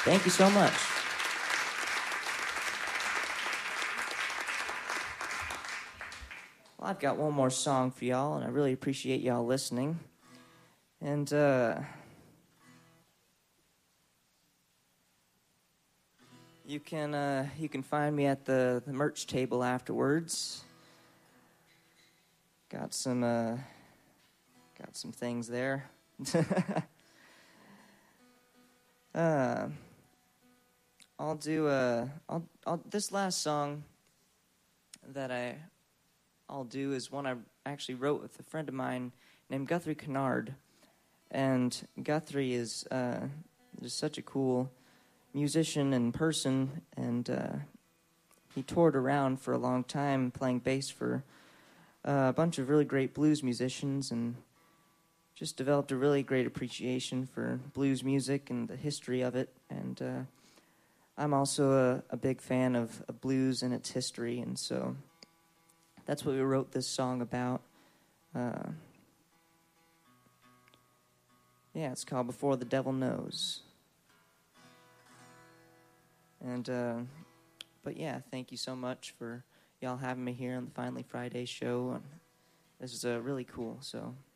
Thank you so much. Well, I've got one more song for y'all, and I really appreciate y'all listening. And, you can find me at the merch table afterwards. Got some things there. I'll do this last song that I'll do is one I actually wrote with a friend of mine named Guthrie Kennard. And Guthrie is just such a cool musician and person, and he toured around for a long time playing bass for a bunch of really great blues musicians, and just developed a really great appreciation for blues music and the history of it. And I'm also a big fan of blues and its history, and so that's what we wrote this song about. Yeah, it's called Before the Devil Knows. And, but yeah, thank you so much for y'all having me here on the Finally Friday show. And this is really cool, so